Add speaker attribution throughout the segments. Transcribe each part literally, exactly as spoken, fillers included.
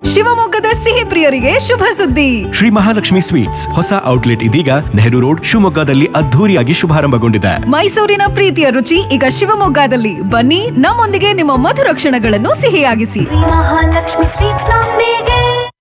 Speaker 1: ಶಿವಮೊಗ್ಗದ ಸಿಹಿ ಪ್ರಿಯರಿಗೆ ಶುಭ ಸುದ್ದಿ.
Speaker 2: ಶ್ರೀ ಮಹಾಲಕ್ಷ್ಮಿ ಸ್ವೀಟ್ಸ್ ಹೊಸ ಔಟ್ಲೆಟ್ ಇದೀಗ ನೆಹರು ರೋಡ್ ಶಿವಮೊಗ್ಗದಲ್ಲಿ ಅದ್ಧೂರಿಯಾಗಿ ಶುಭಾರಂಭಗೊಂಡಿದೆ.
Speaker 1: ಮೈಸೂರಿನ ಪ್ರೀತಿಯ ರುಚಿ ಈಗ ಶಿವಮೊಗ್ಗದಲ್ಲಿ. ಬನ್ನಿ, ನಮ್ಮೊಂದಿಗೆ ನಿಮ್ಮ ಮಧುರ ಕ್ಷಣಗಳನ್ನು ಸಿಹಿಯಾಗಿಸಿ.
Speaker 3: ಮಹಾಲಕ್ಷ್ಮಿ ಸ್ವೀಟ್ಸ್ ನೊಂದಿಗೆ.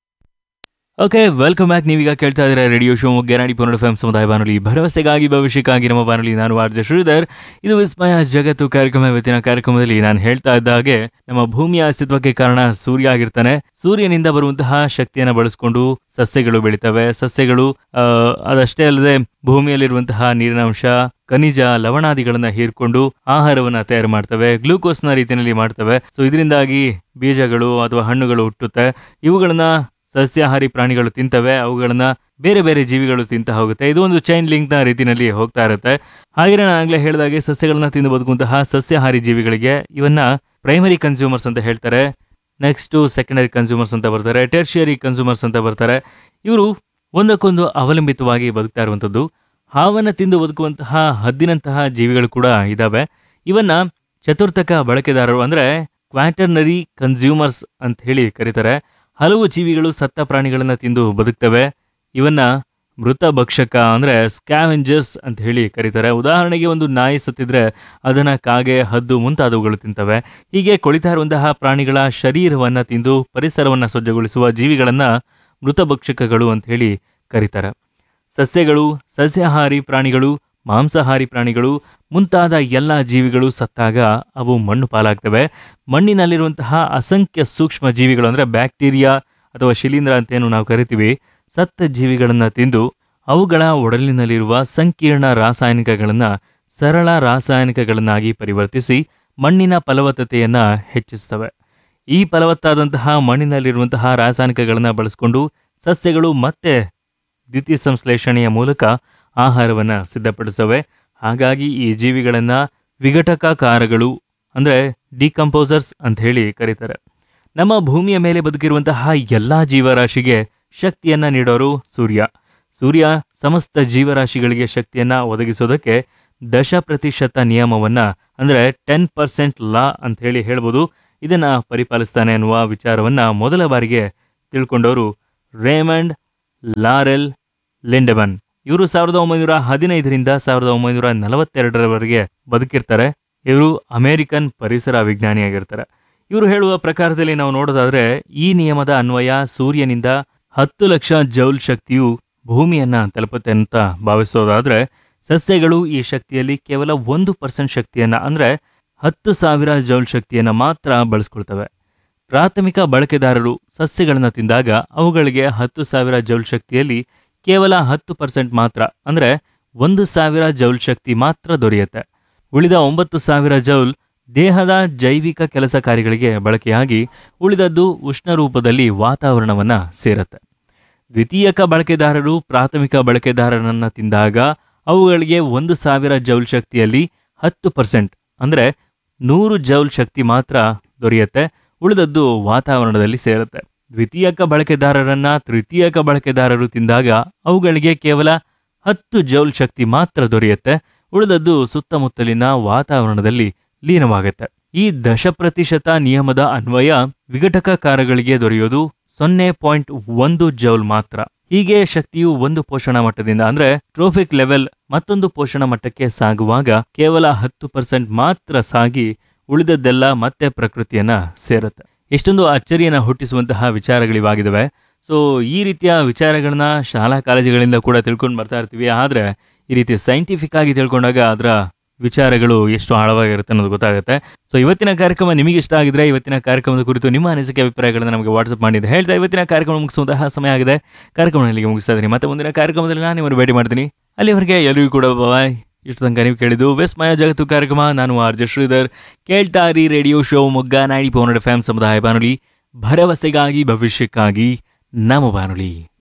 Speaker 4: Okay, welcome back. ನೀವೀಗ ಕೇಳ್ತಾ ಇದ್ದೀರಾ ರೇಡಿಯೋ ಶಿವಮೊಗ್ಗ ನಾಡಿ ಪನ್ನಡ ಎಫ್ ಎಂ ಸಮುದಾಯ ಬಾನುಲಿ, ಭರವಸೆಗಾಗಿ ಭವಿಷ್ಯಕ್ಕಾಗಿ ನಮ್ಮ ಬಾನುಲಿ. ನಾನು ಆರ್ಜೆ ಶ್ರೀಧರ್. ಇದು ವಿಸ್ಮಯ ಜಗತ್ತು ಕಾರ್ಯಕ್ರಮ. ಇವತ್ತಿನ ಕಾರ್ಯಕ್ರಮದಲ್ಲಿ ನಾನು ಹೇಳ್ತಾ ಇದ್ದ ಹಾಗೆ ನಮ್ಮ ಭೂಮಿಯ ಅಸ್ತಿತ್ವಕ್ಕೆ ಕಾರಣ ಸೂರ್ಯ ಆಗಿರ್ತಾನೆ. ಸೂರ್ಯನಿಂದ ಬರುವಂತಹ ಶಕ್ತಿಯನ್ನು ಬಳಸಿಕೊಂಡು ಸಸ್ಯಗಳು ಬೆಳಿತವೆ. ಸಸ್ಯಗಳು ಅಹ್ ಅದಷ್ಟೇ ಅಲ್ಲದೆ ಭೂಮಿಯಲ್ಲಿರುವಂತಹ ನೀರಿನ ಅಂಶ, ಖನಿಜ, ಲವಣಾದಿಗಳನ್ನ ಹೀರ್ಕೊಂಡು ಆಹಾರವನ್ನ ತಯಾರು ಮಾಡ್ತವೆ, ಗ್ಲೂಕೋಸ್ನ ರೀತಿಯಲ್ಲಿ ಮಾಡ್ತವೆ. ಸೊ ಇದರಿಂದಾಗಿ ಬೀಜಗಳು ಅಥವಾ ಹಣ್ಣುಗಳು ಹುಟ್ಟುತ್ತೆ. ಇವುಗಳನ್ನ ಸಸ್ಯಾಹಾರಿ ಪ್ರಾಣಿಗಳು ತಿಂತವೆ, ಅವುಗಳನ್ನ ಬೇರೆ ಬೇರೆ ಜೀವಿಗಳು ತಿಂತ ಹೋಗುತ್ತೆ. ಇದು ಒಂದು ಚೈನ್ ಲಿಂಕ್ ನ ರೀತಿಯಲ್ಲಿ ಹೋಗ್ತಾ ಇರುತ್ತೆ. ಹಾಗೆ ನಾನು ಆಗ್ಲೇ ಹೇಳಿದಾಗೆ ಸಸ್ಯಗಳನ್ನ ತಿಂದು ಬದುಕುವಂತಹ ಸಸ್ಯಾಹಾರಿ ಜೀವಿಗಳಿಗೆ ಇವನ್ನ ಪ್ರೈಮರಿ ಕನ್ಸ್ಯೂಮರ್ಸ್ ಅಂತ ಹೇಳ್ತಾರೆ. ನೆಕ್ಸ್ಟ್ ಸೆಕೆಂಡರಿ ಕನ್ಸ್ಯೂಮರ್ಸ್ ಅಂತ ಬರ್ತಾರೆ, ಟೆರ್ಷಿಯರಿ ಕನ್ಸ್ಯೂಮರ್ಸ್ ಅಂತ ಬರ್ತಾರೆ. ಇವರು ಒಂದಕ್ಕೊಂದು ಅವಲಂಬಿತವಾಗಿ ಬದುಕ್ತಾ ಇರುವಂಥದ್ದು. ಹಾವನ್ನ ತಿಂದು ಬದುಕುವಂತಹ ಹದ್ದಿನಂತಹ ಜೀವಿಗಳು ಕೂಡ ಇದಾವೆ. ಇವನ್ನ ಚತುರ್ಥಕ ಬಳಕೆದಾರರು ಅಂದ್ರೆ ಕ್ವಾಟರ್ನರಿ ಕನ್ಸ್ಯೂಮರ್ಸ್ ಅಂತ ಹೇಳಿ ಕರೀತಾರೆ. ಹಲವು ಜೀವಿಗಳು ಸತ್ತ ಪ್ರಾಣಿಗಳನ್ನ ತಿಂದು ಬದುಕ್ತವೆ. ಇವನ್ನ ಮೃತ ಭಕ್ಷಕ ಅಂದ್ರೆ ಸ್ಕ್ಯಾವೆಂಜರ್ಸ್ ಅಂತ ಹೇಳಿ ಕರೀತಾರೆ. ಉದಾಹರಣೆಗೆ ಒಂದು ನಾಯಿ ಸತ್ತಿದ್ರೆ ಅದನ್ನ ಕಾಗೆ, ಹದ್ದು ಮುಂತಾದವುಗಳು ತಿಂತವೆ. ಹೀಗೆ ಕೊಳಿತಾ ಇರುವಂತಹ ಪ್ರಾಣಿಗಳ ಶರೀರವನ್ನ ತಿಂದು ಪರಿಸರವನ್ನ ಸ್ವಚ್ಛಗೊಳಿಸುವ ಜೀವಿಗಳನ್ನ ಮೃತ ಭಕ್ಷಕಗಳು ಅಂತ ಹೇಳಿ ಕರೀತಾರೆ. ಸಸ್ಯಗಳು, ಸಸ್ಯಾಹಾರಿ ಪ್ರಾಣಿಗಳು, ಮಾಂಸಾಹಾರಿ ಪ್ರಾಣಿಗಳು ಮುಂತಾದ ಎಲ್ಲ ಜೀವಿಗಳು ಸತ್ತಾಗ ಅವು ಮಣ್ಣು ಪಾಲಾಗ್ತವೆ. ಮಣ್ಣಿನಲ್ಲಿರುವಂತಹ ಅಸಂಖ್ಯ ಸೂಕ್ಷ್ಮ ಜೀವಿಗಳು ಅಂದರೆ ಬ್ಯಾಕ್ಟೀರಿಯಾ ಅಥವಾ ಶಿಲೀಂಧ್ರ ಅಂತೇನು ನಾವು ಕರಿತೀವಿ, ಸತ್ತ ಜೀವಿಗಳನ್ನು ತಿಂದು ಅವುಗಳ ಒಡಲಿನಲ್ಲಿರುವ ಸಂಕೀರ್ಣ ರಾಸಾಯನಿಕಗಳನ್ನು ಸರಳ ರಾಸಾಯನಿಕಗಳನ್ನಾಗಿ ಪರಿವರ್ತಿಸಿ ಮಣ್ಣಿನ ಫಲವತ್ತತೆಯನ್ನು ಹೆಚ್ಚಿಸ್ತವೆ. ಈ ಫಲವತ್ತಾದಂತಹ ಮಣ್ಣಿನಲ್ಲಿರುವಂತಹ ರಾಸಾಯನಿಕಗಳನ್ನು ಬಳಸಿಕೊಂಡು ಸಸ್ಯಗಳು ಮತ್ತೆ ದ್ವಿತೀಯ ಸಂಶ್ಲೇಷಣೆಯ ಮೂಲಕ ಆಹಾರವನ್ನು ಸಿದ್ಧಪಡಿಸ್ತವೆ. ಹಾಗಾಗಿ ಈ ಜೀವಿಗಳನ್ನು ವಿಘಟಕಕಾರಗಳು ಅಂದರೆ ಡಿಕಂಪೋಸರ್ಸ್ ಅಂತ ಹೇಳಿ ಕರೀತಾರೆ. ನಮ್ಮ ಭೂಮಿಯ ಮೇಲೆ ಬದುಕಿರುವಂತಹ ಎಲ್ಲ ಜೀವರಾಶಿಗೆ ಶಕ್ತಿಯನ್ನು ನೀಡೋರು ಸೂರ್ಯ. ಸೂರ್ಯ ಸಮಸ್ತ ಜೀವರಾಶಿಗಳಿಗೆ ಶಕ್ತಿಯನ್ನು ಒದಗಿಸೋದಕ್ಕೆ ದಶ ಪ್ರತಿಶತ ನಿಯಮವನ್ನು ಅಂದರೆ ಟೆನ್ ಪರ್ಸೆಂಟ್ ಲಾ ಅಂತ ಹೇಳಿ ಹೇಳ್ಬೋದು, ಇದನ್ನು ಪರಿಪಾಲಿಸ್ತಾನೆ ಅನ್ನುವ ವಿಚಾರವನ್ನು ಮೊದಲ ಬಾರಿಗೆ ತಿಳ್ಕೊಂಡವರು ರೇಮಂಡ್ ಲಾರೆಲ್ ಲಿಂಡೆಮನ್. ಇವರು ಸಾವಿರದ ಒಂಬೈನೂರ ಹದಿನೈದರಿಂದ ಸಾವಿರದ ಒಂಬೈನೂರ ನಲವತ್ತೆರಡರವರೆಗೆ ಬದುಕಿರ್ತಾರೆ. ಇವರು ಅಮೆರಿಕನ್ ಪರಿಸರ ವಿಜ್ಞಾನಿಯಾಗಿರ್ತಾರೆ. ಇವರು ಹೇಳುವ ಪ್ರಕಾರದಲ್ಲಿ ನಾವು ನೋಡೋದಾದ್ರೆ ಈ ನಿಯಮದ ಅನ್ವಯ ಸೂರ್ಯನಿಂದ ಹತ್ತು ಲಕ್ಷ ಜೌಲ್ ಶಕ್ತಿಯು ಭೂಮಿಯನ್ನ ತಲುಪುತ್ತೆ ಅಂತ ಭಾವಿಸೋದಾದ್ರೆ ಸಸ್ಯಗಳು ಈ ಶಕ್ತಿಯಲ್ಲಿ ಕೇವಲ ಒಂದು ಪರ್ಸೆಂಟ್ ಶಕ್ತಿಯನ್ನ ಅಂದ್ರೆ ಹತ್ತು ಸಾವಿರ ಜೌಲ್ ಶಕ್ತಿಯನ್ನ ಮಾತ್ರ ಬಳಸ್ಕೊಳ್ತವೆ. ಪ್ರಾಥಮಿಕ ಬಳಕೆದಾರರು ಸಸ್ಯಗಳನ್ನ ತಿಂದಾಗ ಅವುಗಳಿಗೆ ಹತ್ತು ಸಾವಿರ ಜೌಲ್ ಶಕ್ತಿಯಲ್ಲಿ ಕೇವಲ ಹತ್ತು ಪರ್ಸೆಂಟ್ ಮಾತ್ರ ಅಂದ್ರೆ ಒಂದು ಸಾವಿರ ಜೌಲ್ ಶಕ್ತಿ ಮಾತ್ರ ದೊರೆಯುತ್ತೆ. ಉಳಿದ ಒಂಬತ್ತು ಸಾವಿರ ಜೌಲ್ ದೇಹದ ಜೈವಿಕ ಕೆಲಸ ಕಾರ್ಯಗಳಿಗೆ ಬಳಕೆಯಾಗಿ ಉಳಿದದ್ದು ಉಷ್ಣ ರೂಪದಲ್ಲಿ ವಾತಾವರಣವನ್ನ ಸೇರುತ್ತೆ. ದ್ವಿತೀಯಕ ಬಳಕೆದಾರರು ಪ್ರಾಥಮಿಕ ಬಳಕೆದಾರರನ್ನ ತಿಂದಾಗ ಅವುಗಳಿಗೆ ಒಂದು ಸಾವಿರ ಜೌಲ್ ಶಕ್ತಿಯಲ್ಲಿ ಹತ್ತು ಪರ್ಸೆಂಟ್ ಅಂದ್ರೆ ನೂರು ಜೌಲ್ ಶಕ್ತಿ ಮಾತ್ರ ದೊರೆಯುತ್ತೆ, ಉಳಿದದ್ದು ವಾತಾವರಣದಲ್ಲಿ ಸೇರುತ್ತೆ. ದ್ವಿತೀಯಕ ಬಳಕೆದಾರರನ್ನ ತೃತೀಯಕ ಬಳಕೆದಾರರು ತಿಂದಾಗ ಅವುಗಳಿಗೆ ಕೇವಲ ಹತ್ತು ಜೌಲ್ ಶಕ್ತಿ ಮಾತ್ರ ದೊರೆಯುತ್ತೆ, ಉಳಿದದ್ದು ಸುತ್ತಮುತ್ತಲಿನ ವಾತಾವರಣದಲ್ಲಿ ಲೀನವಾಗುತ್ತೆ. ಈ ದಶ ಪ್ರತಿಶತ ನಿಯಮದ ಅನ್ವಯ ವಿಘಟಕಕಾರಗಳಿಗೆ ದೊರೆಯೋದು ಸೊನ್ನೆ ಪಾಯಿಂಟ್ ಒಂದು ಜೌಲ್ ಮಾತ್ರ. ಹೀಗೆ ಶಕ್ತಿಯು ಒಂದು ಪೋಷಣ ಮಟ್ಟದಿಂದ ಅಂದ್ರೆ ಟ್ರೋಫಿಕ್ ಲೆವೆಲ್ ಮತ್ತೊಂದು ಪೋಷಣ ಮಟ್ಟಕ್ಕೆ ಸಾಗುವಾಗ ಕೇವಲ ಹತ್ತು ಪರ್ಸೆಂಟ್ ಮಾತ್ರ ಸಾಗಿ ಉಳಿದದ್ದೆಲ್ಲ ಮತ್ತೆ ಪ್ರಕೃತಿಯನ್ನ ಸೇರುತ್ತೆ. ಎಷ್ಟೊಂದು ಅಚ್ಚರಿಯನ್ನ ಹುಟ್ಟಿಸುವಂತಹ ವಿಚಾರಗಳಿವಾಗಿದ್ದಾವೆ. ಸೊ ಈ ರೀತಿಯ ವಿಚಾರಗಳನ್ನ ಶಾಲಾ ಕಾಲೇಜುಗಳಿಂದ ಕೂಡ ತಿಳ್ಕೊಂಡು ಬರ್ತಾ ಇರ್ತೀವಿ. ಆದರೆ ಈ ರೀತಿ ಸೈಂಟಿಫಿಕ್ ಆಗಿ ತಿಳ್ಕೊಂಡಾಗ ಅದರ ವಿಚಾರಗಳು ಎಷ್ಟು ಆಳವಾಗಿರುತ್ತೆ ಅನ್ನೋದು ಗೊತ್ತಾಗುತ್ತೆ. ಸೊ ಇವತ್ತಿನ ಕಾರ್ಯಕ್ರಮ ನಿಮಗೆ ಇಷ್ಟ ಆಗಿದ್ರೆ ಇವತ್ತಿನ ಕಾರ್ಯಕ್ರಮದ ಕುರಿತು ನಿಮ್ಮ ಅನಿಸಿಕೆ ಅಭಿಪ್ರಾಯಗಳನ್ನ ನಮಗೆ ವಾಟ್ಸಪ್ ಮಾಡಿದೆ ಹೇಳ್ತಾ ಇವತ್ತಿನ ಕಾರ್ಯಕ್ರಮ ಮುಗಿಸುವಂತಹ ಸಮಯ ಆಗಿದೆ. ಕಾರ್ಯಕ್ರಮ ಇಲ್ಲಿಗೆ ಮುಗಿಸ್ತಾ ಇದ್ದೀನಿ. ಮತ್ತೆ ಮುಂದಿನ ಕಾರ್ಯಕ್ರಮದಲ್ಲಿ ನಾನು ನಿಮ್ಮನ್ನು ಭೇಟಿ ಮಾಡ್ತೀನಿ. ಅಲ್ಲಿವರೆಗೆ ಎಲ್ಲರಿಗೂ ಕೂಡ ಬಾಯ್. ಇಷ್ಟು ತನಕ ನೀವು ಕೇಳಿದ್ದು ವಿಸ್ಮಯ ಜಗತ್ತು ಕಾರ್ಯಕ್ರಮ. ನಾನು ಆರ್ಜೆ ಶ್ರೀಧರ್. ಕೇಳ್ತಾ ಇರಿ radio show ಮೊಗ್ಗ ninety four F M ಸಮುದಾಯ ಬಾನುಲಿ, ಭರವಸೆಗಾಗಿ ಭವಿಷ್ಯಕ್ಕಾಗಿ ನಮ್ಮ ಬಾನುಲಿ.